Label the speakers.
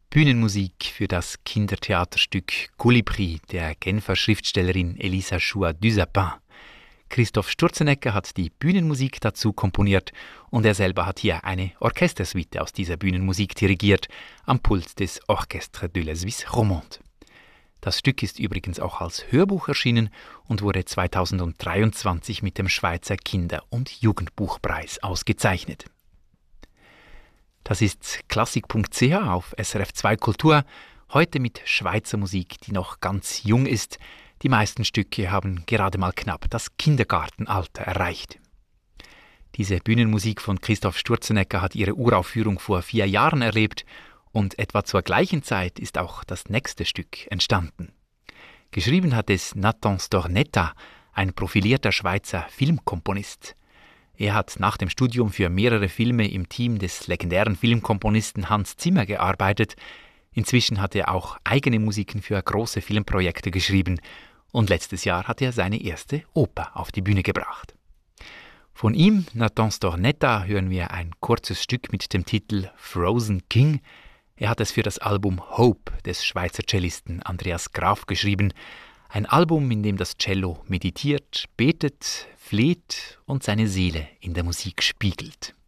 Speaker 1: Bühnenmusik für das Kindertheaterstück Colibri der Genfer Schriftstellerin Elisa Chua-Dusapin. Christoph Sturzenegger hat die Bühnenmusik dazu komponiert und er selber hat hier eine Orchestersuite aus dieser Bühnenmusik dirigiert, am Pult des Orchestre de la Suisse Romande. Das Stück ist übrigens auch als Hörbuch erschienen und wurde 2023 mit dem Schweizer Kinder- und Jugendbuchpreis ausgezeichnet. Das ist klassik.ch auf SRF 2 Kultur, heute mit Schweizer Musik, die noch ganz jung ist. Die meisten Stücke haben gerade mal knapp das Kindergartenalter erreicht. Diese Bühnenmusik von Christoph Sturzenegger hat ihre Uraufführung vor 4 Jahren erlebt und etwa zur gleichen Zeit ist auch das nächste Stück entstanden. Geschrieben hat es Nathan Stornetta, ein profilierter Schweizer Filmkomponist. Er hat nach dem Studium für mehrere Filme im Team des legendären Filmkomponisten Hans Zimmer gearbeitet. Inzwischen hat er auch eigene Musiken für große Filmprojekte geschrieben und letztes Jahr hat er seine erste Oper auf die Bühne gebracht. Von ihm, Nathan Stornetta, hören wir ein kurzes Stück mit dem Titel Frozen King. Er hat es für das Album Hope des Schweizer Cellisten Andreas Graf geschrieben. Ein Album, in dem das Cello meditiert, betet, fleht und seine Seele in der Musik spiegelt.